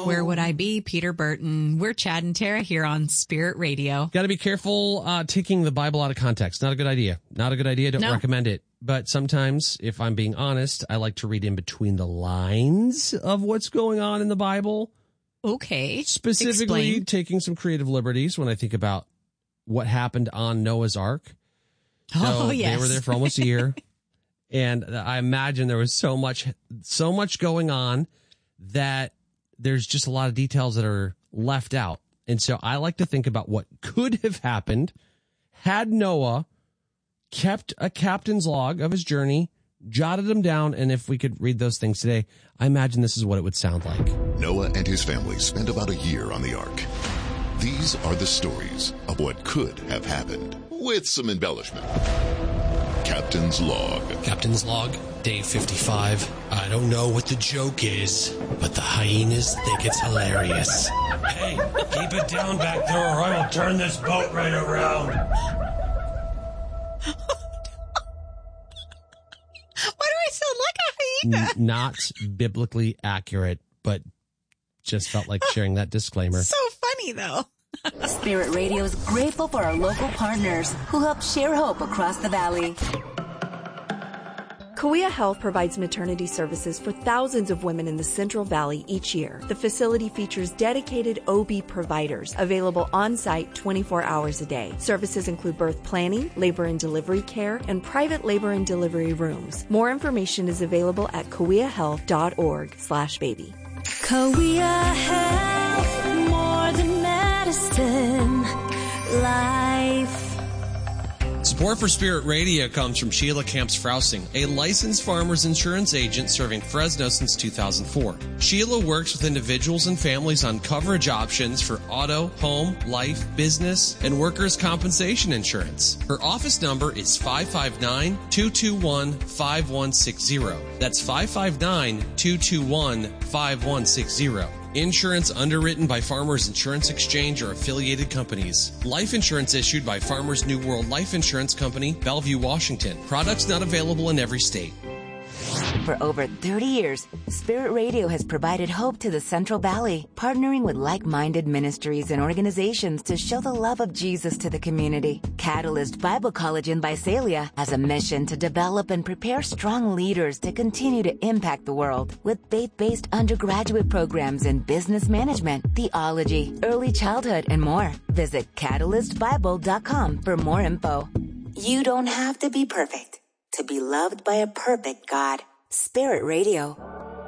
Where would I be? Peter Burton. We're Chad and Tara here on Spirit Radio. Got to be careful taking the Bible out of context. Not a good idea. Not a good idea. Don't recommend it. But sometimes, if I'm being honest, I like to read in between the lines of what's going on in the Bible. Okay. Specifically, taking some creative liberties when I think about what happened on Noah's Ark. Oh, yes. They were there for almost a year. And I imagine there was so much going on that there's just a lot of details that are left out. And so I like to think about what could have happened had Noah kept a captain's log of his journey, jotted them down, and if we could read those things today, I imagine this is what it would sound like. Noah and his family spent about a year on the ark. These are the stories of what could have happened, with some embellishment. Captain's log. Captain's log, day 55. I don't know what the joke is, but the hyenas think it's hilarious. Hey, keep it down back there or I will turn this boat right around. Why do I sound like a hyena? Not biblically accurate, but just felt like sharing that disclaimer. So funny, though. Spirit Radio is grateful for our local partners who help share hope across the valley. Kauai Health provides maternity services for thousands of women in the Central Valley each year. The facility features dedicated OB providers available on-site 24 hours a day. Services include birth planning, labor and delivery care, and private labor and delivery rooms. More information is available at kauaihealth.org/baby. Kauai Health, more than medicine, life. Support for Spirit Radio comes from Sheila Camps Frousing, a licensed farmer's insurance agent serving Fresno since 2004. Sheila works with individuals and families on coverage options for auto, home, life, business, and workers' compensation insurance. Her office number is 559-221-5160. That's 559-221-5160. Insurance underwritten by Farmers Insurance Exchange or affiliated companies. Life insurance issued by Farmers New World Life Insurance Company, Bellevue, Washington. Products not available in every state. For over 30 years, Spirit Radio has provided hope to the Central Valley, partnering with like-minded ministries and organizations to show the love of Jesus to the community. Catalyst Bible College in Visalia has a mission to develop and prepare strong leaders to continue to impact the world with faith-based undergraduate programs in business management, theology, early childhood, and more. Visit catalystbible.com for more info. You don't have to be perfect to be loved by a perfect God. Spirit Radio.